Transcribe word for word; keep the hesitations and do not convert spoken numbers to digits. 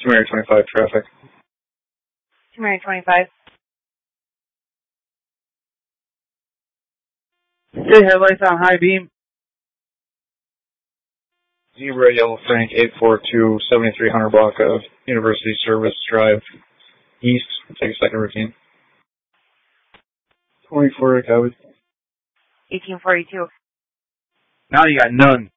Mary twenty-five traffic. Mary twenty-five. Okay, headlights on high beam. Zebra Yellow Frank eight four two seventy-three hundred block of University Service Drive East. Take a second routine. twenty-four, copy. eighteen forty-two. Now you got none.